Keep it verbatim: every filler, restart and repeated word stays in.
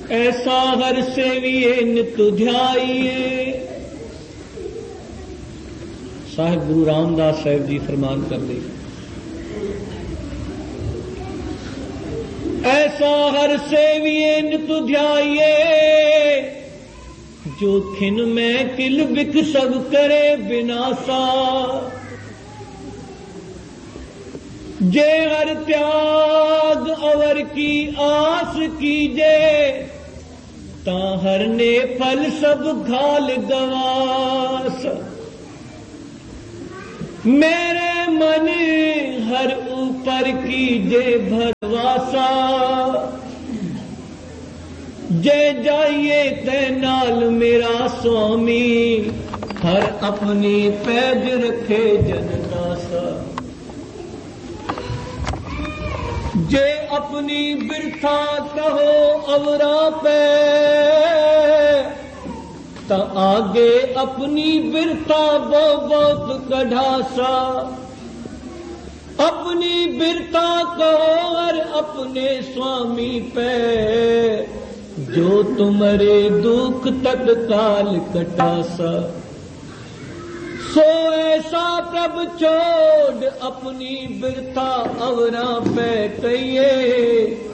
ایسا ہر سیویے نت دھیائیے. صاحب گرو رام داس صاحب جی فرمان کر دے ایسا ہر سیویے نت دھیائیے جو کھن میں کل بک سب کرے بناسا. جے ہر تیاگ اور کی آس کیجے تا ہر نے پھل سب گھال گواس. میرے من ہر اوپر کیجے بھرواسا جے جائیے تے نال میرا سوامی ہر اپنی پیج رکھے جن ناسا. جے اپنی برتھا کہو اورا پہ تا آگے اپنی برتھا بو بہت کڑھاسا. اپنی برتھا کہو ہر اپنے سوامی پہ جو تمہارے دکھ تک کال کٹاسا. سو ایسا پرب چھوڑ اپنی برتھا اوراں پہ کہیے